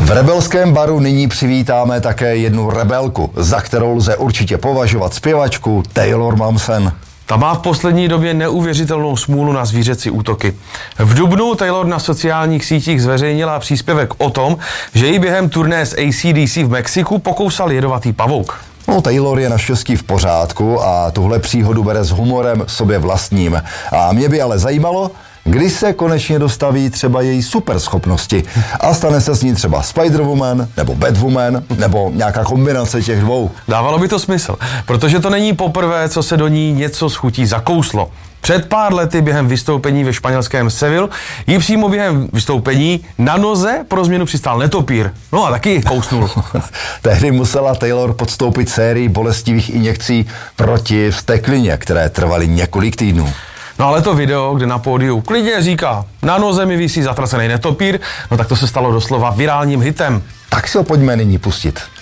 V rebelském baru nyní přivítáme také jednu rebelku, za kterou lze určitě považovat zpěvačku Taylor Momsen. Ta má v poslední době neuvěřitelnou smůlu na zvířecí útoky. V dubnu Taylor na sociálních sítích zveřejnila příspěvek o tom, že jí během turné s AC/DC v Mexiku pokousal jedovatý pavouk. No, Taylor je naštěstí v pořádku a tuhle příhodu bere s humorem sobě vlastním. A mě by ale zajímalo, kdy se konečně dostaví třeba její superschopnosti a stane se s ní třeba Spider-Woman nebo Batwoman nebo nějaká kombinace těch dvou. Dávalo by to smysl, protože to není poprvé, co se do ní něco s chutí zakouslo. Před pár lety během vystoupení ve španělském Seville jí přímo během vystoupení na noze pro změnu přistál netopír. No a taky kousnul. Tehdy musela Taylor podstoupit sérii bolestivých injekcí proti vzteklině, které trvaly několik týdnů. No ale to video, kde na pódiu klidně říká, na noze mi visí zatracený netopír, no tak to se stalo doslova virálním hitem. Tak si ho pojďme nyní pustit.